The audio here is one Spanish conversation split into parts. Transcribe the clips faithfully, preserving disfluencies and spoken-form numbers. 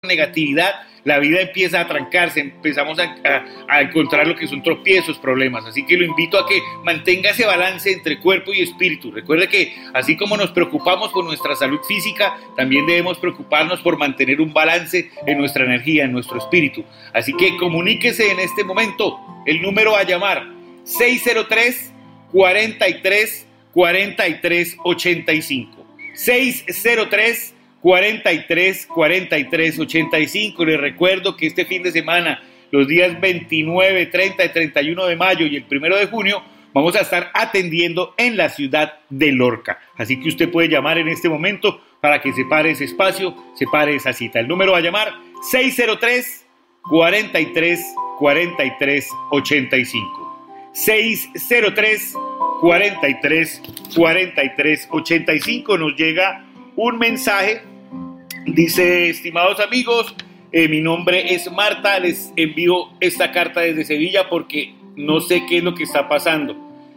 negatividad, la vida empieza a trancarse, empezamos a, a, a encontrar lo que son tropiezos, problemas. Así que lo invito a que mantenga ese balance entre cuerpo y espíritu. Recuerde que así como nos preocupamos por nuestra salud física, también debemos preocuparnos por mantener un balance en nuestra energía, en nuestro espíritu. Así que comuníquese en este momento. El número a llamar: seis cero tres, cuarenta y tres, cuarenta y tres, ochenta y cinco. seis cero tres, cuarenta y tres, cuarenta y tres, ochenta y cinco. Les recuerdo que este fin de semana, los días veintinueve, treinta y treinta y uno de mayo y el primero de junio, vamos a estar atendiendo en la ciudad de Lorca. Así que usted puede llamar en este momento para que separe ese espacio, separe esa cita. El número a llamar: seis cero tres, cuarenta y tres, cuarenta y tres, ochenta y cinco. seis cero tres, cuarenta y tres, cuarenta y tres, ochenta y cinco. Nos llega un mensaje. Dice: estimados amigos, eh, mi nombre es Marta, les envío esta carta desde Sevilla porque no sé qué es lo que está pasando.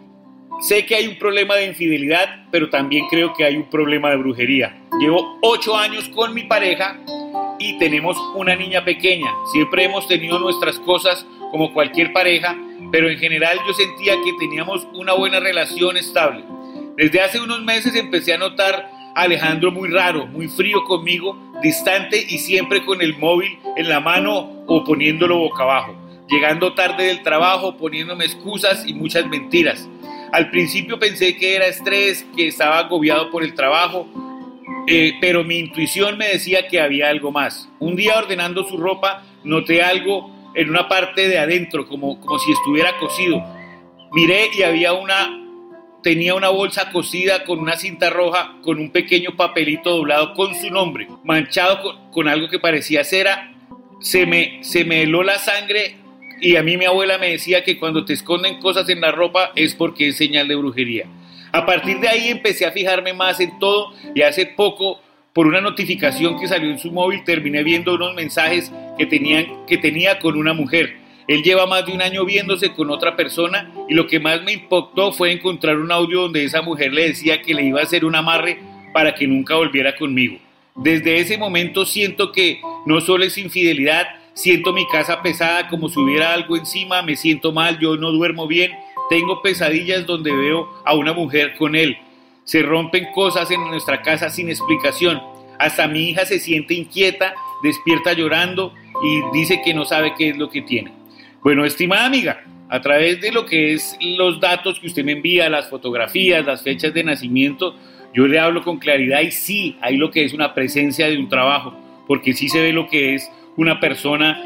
Sé que hay un problema de infidelidad, pero también creo que hay un problema de brujería. Llevo ocho años con mi pareja y tenemos una niña pequeña. Siempre hemos tenido nuestras cosas como cualquier pareja, pero en general yo sentía que teníamos una buena relación estable. Desde hace unos meses empecé a notar a Alejandro muy raro, muy frío conmigo, distante y siempre con el móvil en la mano o poniéndolo boca abajo. Llegando tarde del trabajo, poniéndome excusas y muchas mentiras. Al principio pensé que era estrés, que estaba agobiado por el trabajo, eh, pero mi intuición me decía que había algo más. Un día, ordenando su ropa, noté algo en una parte de adentro, como, como si estuviera cosido. Miré y había una, tenía una bolsa cosida con una cinta roja, con un pequeño papelito doblado con su nombre, manchado con, con algo que parecía cera. Se me, se me heló la sangre y a mí mi abuela me decía que cuando te esconden cosas en la ropa es porque es señal de brujería. A partir de ahí empecé a fijarme más en todo y hace poco, por una notificación que salió en su móvil, terminé viendo unos mensajes que, tenían, que tenía con una mujer. Él lleva más de un año viéndose con otra persona y lo que más me impactó fue encontrar un audio donde esa mujer le decía que le iba a hacer un amarre para que nunca volviera conmigo. Desde ese momento siento que no solo es infidelidad, siento mi casa pesada como si hubiera algo encima, me siento mal, yo no duermo bien, tengo pesadillas donde veo a una mujer con él. Se rompen cosas en nuestra casa sin explicación. Hasta mi hija se siente inquieta, despierta llorando y dice que no sabe qué es lo que tiene. Bueno, estimada amiga, a través de lo que es los datos que usted me envía, las fotografías, las fechas de nacimiento, yo le hablo con claridad y sí, hay lo que es una presencia de un trabajo, porque sí se ve lo que es una persona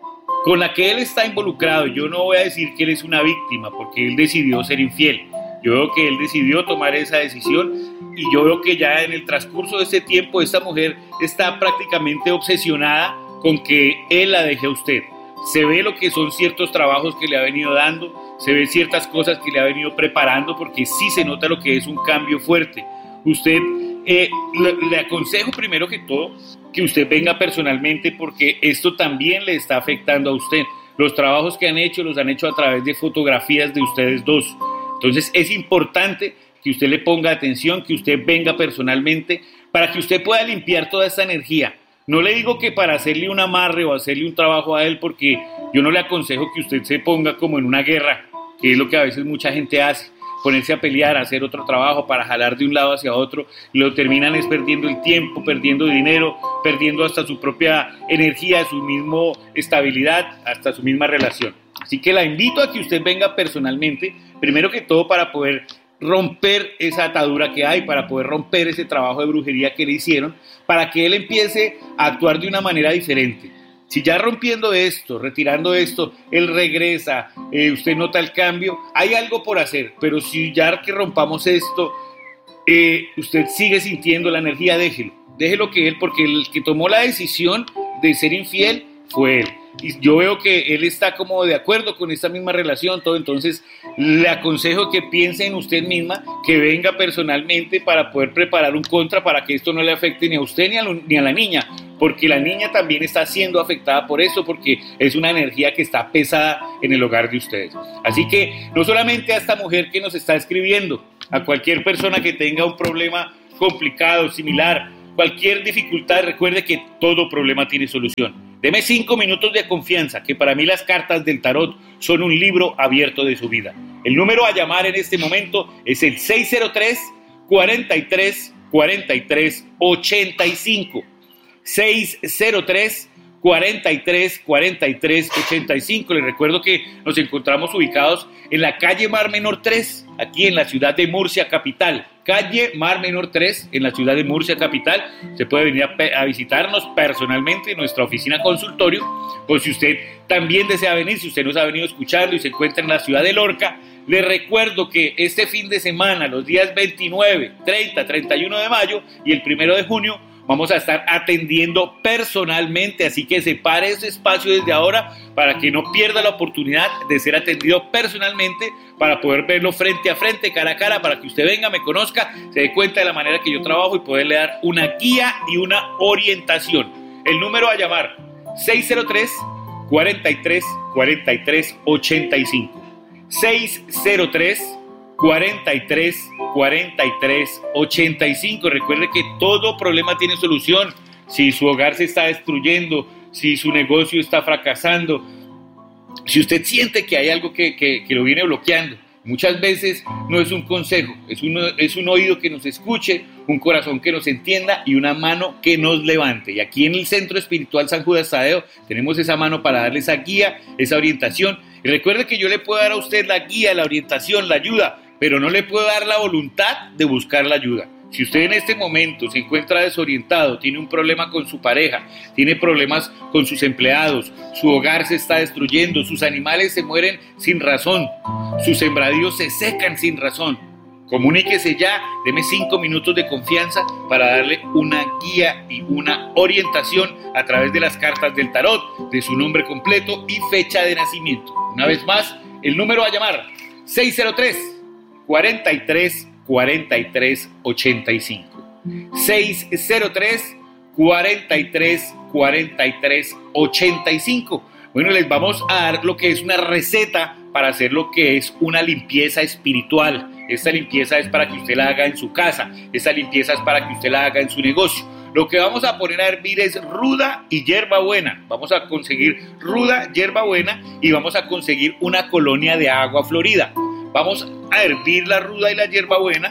con la que él está involucrado. Yo no voy a decir que él es una víctima, porque él decidió ser infiel. Yo veo que él decidió tomar esa decisión y yo veo que ya en el transcurso de este tiempo esta mujer está prácticamente obsesionada con que él la deje a usted. Se ve lo que son ciertos trabajos que le ha venido dando, se ve ciertas cosas que le ha venido preparando, porque sí se nota lo que es un cambio fuerte. Usted, eh, le, le aconsejo primero que todo que usted venga personalmente, porque esto también le está afectando a usted. Los trabajos que han hecho los han hecho a través de fotografías de ustedes dos. Entonces es importante que usted le ponga atención, que usted venga personalmente para que usted pueda limpiar toda esta energía. No le digo que para hacerle un amarre o hacerle un trabajo a él, porque yo no le aconsejo que usted se ponga como en una guerra, que es lo que a veces mucha gente hace, ponerse a pelear, a hacer otro trabajo para jalar de un lado hacia otro, y lo terminan es perdiendo el tiempo, perdiendo dinero, perdiendo hasta su propia energía, su misma estabilidad, hasta su misma relación. Así que la invito a que usted venga personalmente, primero que todo para poder romper esa atadura que hay, para poder romper ese trabajo de brujería que le hicieron, para que él empiece a actuar de una manera diferente. Si ya rompiendo esto, retirando esto, él regresa, eh, usted nota el cambio, hay algo por hacer, pero si ya que rompamos esto, eh, usted sigue sintiendo la energía, déjelo, déjelo que él, porque el que tomó la decisión de ser infiel fue él. Y yo veo que él está como de acuerdo con esta misma relación, todo. Entonces le aconsejo que piense en usted misma, que venga personalmente para poder preparar un contra para que esto no le afecte ni a usted ni a, lo, ni a la niña, porque la niña también está siendo afectada por esto, porque es una energía que está pesada en el hogar de ustedes. Así que no solamente a esta mujer que nos está escribiendo, a cualquier persona que tenga un problema complicado, similar, cualquier dificultad, recuerde que todo problema tiene solución. Deme cinco minutos de confianza, que para mí las cartas del tarot son un libro abierto de su vida. El número a llamar en este momento es el seis cero tres, cuarenta y tres, cuarenta y tres, ochenta y cinco. seis cero tres, cuarenta y tres, cuarenta y tres, ochenta y cinco. Les recuerdo que nos encontramos ubicados en la calle Mar Menor tres, aquí en la ciudad de Murcia capital. Calle Mar Menor tres, en la ciudad de Murcia capital. Se puede venir a, a visitarnos personalmente en nuestra oficina consultorio, o si usted también desea venir, si usted nos ha venido escuchando y se encuentra en la ciudad de Lorca, les recuerdo que este fin de semana, los días veintinueve, treinta, treinta y uno de mayo y el primero de junio, vamos a estar atendiendo personalmente, así que separe ese espacio desde ahora para que no pierda la oportunidad de ser atendido personalmente, para poder verlo frente a frente, cara a cara, para que usted venga, me conozca, se dé cuenta de la manera que yo trabajo y poderle dar una guía y una orientación. El número a llamar, seis cero tres, cuarenta y tres, cuarenta y tres, ochenta y cinco. seis cero tres, cuarenta y tres, cuarenta y tres, ochenta y cinco. Recuerde que todo problema tiene solución. Si su hogar se está destruyendo, si su negocio está fracasando, si usted siente que hay algo que, que, que lo viene bloqueando, muchas veces no es un consejo, es un, es un oído que nos escuche, un corazón que nos entienda y una mano que nos levante. Y aquí en el Centro Espiritual San Judas Tadeo tenemos esa mano para darle esa guía, esa orientación. Y recuerde que yo le puedo dar a usted la guía, la orientación, la ayuda, pero no le puedo dar la voluntad de buscar la ayuda. Si usted en este momento se encuentra desorientado, tiene un problema con su pareja, tiene problemas con sus empleados, su hogar se está destruyendo, sus animales se mueren sin razón, sus sembradíos se secan sin razón, comuníquese ya, deme cinco minutos de confianza para darle una guía y una orientación a través de las cartas del tarot, de su nombre completo y fecha de nacimiento. Una vez más, el número a llamar, seis cero tres, cuarenta y tres, cuarenta y tres, ochenta y cinco. seis cero tres, cuarenta y tres, cuarenta y tres, ochenta y cinco. Bueno, les vamos a dar lo que es una receta para hacer lo que es una limpieza espiritual. Esta limpieza es para que usted la haga en su casa. Esta limpieza es para que usted la haga en su negocio. Lo que vamos a poner a hervir es ruda y hierbabuena. Vamos a conseguir ruda, hierbabuena y vamos a conseguir una colonia de agua florida. Vamos a hervir la ruda y la hierbabuena,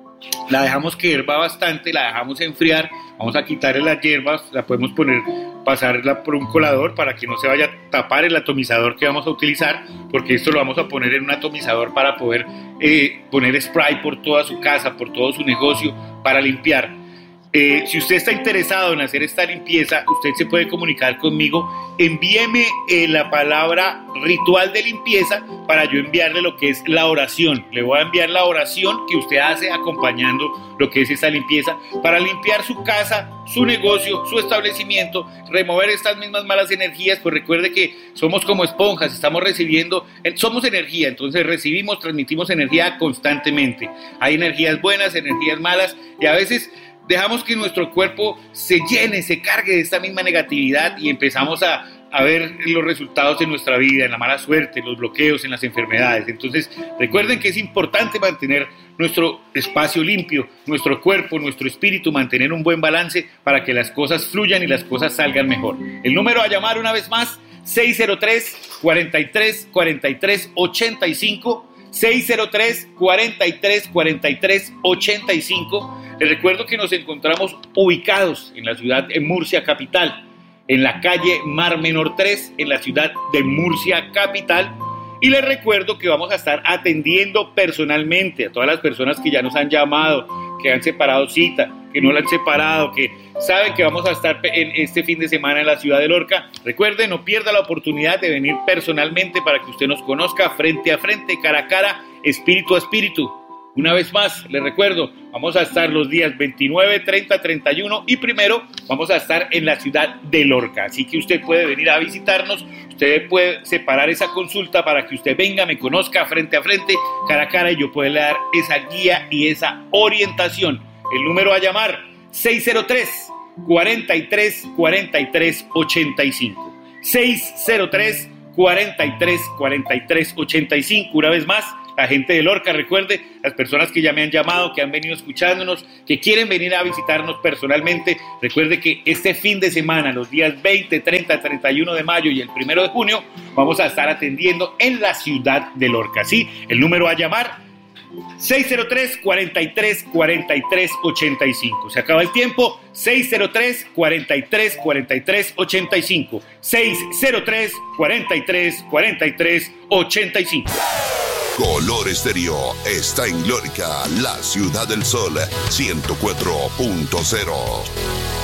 la dejamos que hierva bastante, la dejamos enfriar, vamos a quitarle las hierbas, la podemos poner, pasarla por un colador para que no se vaya a tapar el atomizador que vamos a utilizar, porque esto lo vamos a poner en un atomizador para poder eh, poner spray por toda su casa, por todo su negocio, para limpiar. Eh, si usted está interesado en hacer esta limpieza, usted se puede comunicar conmigo, envíeme eh, la palabra ritual de limpieza para yo enviarle lo que es la oración. Le voy a enviar la oración que usted hace acompañando lo que es esta limpieza para limpiar su casa, su negocio, su establecimiento, remover estas mismas malas energías. Pues recuerde que somos como esponjas, estamos recibiendo, somos energía, entonces recibimos, transmitimos energía constantemente. Hay energías buenas, energías malas y a veces dejamos que nuestro cuerpo se llene, se cargue de esta misma negatividad y empezamos a, a ver los resultados en nuestra vida, en la mala suerte, en los bloqueos, en las enfermedades. Entonces, recuerden que es importante mantener nuestro espacio limpio, nuestro cuerpo, nuestro espíritu, mantener un buen balance para que las cosas fluyan y las cosas salgan mejor. El número a llamar una vez más, seis cero tres, cuarenta y tres, cuarenta y tres, ochenta y cinco, seis cero tres, cuarenta y tres, cuarenta y tres, ochenta y cinco. Les recuerdo que nos encontramos ubicados en la ciudad de Murcia capital, en la calle Mar Menor tres, en la ciudad de Murcia capital. Y les recuerdo que vamos a estar atendiendo personalmente a todas las personas que ya nos han llamado, que han separado cita, que no la han separado, que saben que vamos a estar en este fin de semana en la ciudad de Lorca. Recuerde, no pierda la oportunidad de venir personalmente para que usted nos conozca frente a frente, cara a cara, espíritu a espíritu. Una vez más, les recuerdo, vamos a estar los días veintinueve, treinta, treinta y uno y primero vamos a estar en la ciudad de Lorca. Así que usted puede venir a visitarnos, usted puede separar esa consulta para que usted venga, me conozca frente a frente, cara a cara y yo pueda dar esa guía y esa orientación. El número a llamar, seis cero tres, cuarenta y tres, cuarenta y tres, ochenta y cinco. seis cero tres, cuarenta y tres, cuarenta y tres, ochenta y cinco. Una vez más, la gente de Lorca. Recuerde, las personas que ya me han llamado, que han venido escuchándonos, que quieren venir a visitarnos personalmente, recuerde que este fin de semana, los días veinte, treinta, treinta y uno de mayo y el primero de junio, vamos a estar atendiendo en la ciudad de Lorca. Sí, el número a llamar, seis cero tres, cuatro tres, cuatro tres, ocho cinco. Se acaba el tiempo. seis cero tres, cuatro tres, cuatro tres, ocho cinco. seis cero tres, cuatro tres, cuatro tres, ocho cinco. Color Estéreo está en Lorca, la ciudad del sol, ciento cuatro punto cero.